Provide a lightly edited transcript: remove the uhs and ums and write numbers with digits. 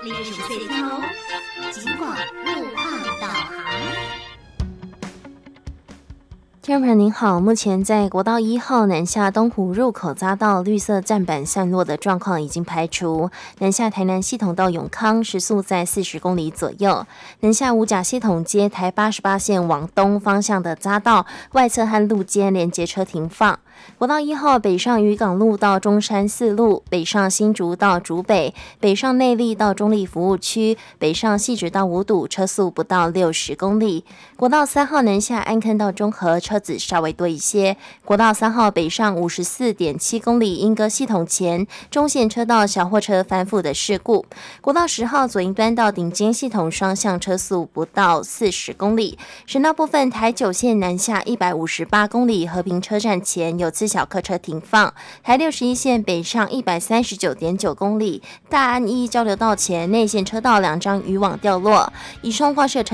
60岁天龙，尽管路况导航。 听众朋友您好，目前在国道1号南下东湖入口匝道绿色站板散落的状况已经排除，南下台南系统到永康时速在40公里左右，南下五甲系统街台88线往东方向的匝道外侧和路肩连接车停放。国道1号北上渔港路到中山四路，北上新竹到竹北，北上内壢到中壢服务区，北上汐止到五堵，车速不到60公里。国道3号南下安坑到中和，车子稍微多一些。国道3号北上54.7公里，莺歌系统前中线车道小货车翻覆的事故。国道10号左营端到顶尖系统双向车速不到40公里。省道部分，台9线南下158公里，和平车站前有次小客车停放。台61线北上139.9公里，大安一交流道前内线车道2张渔网掉落。以上画设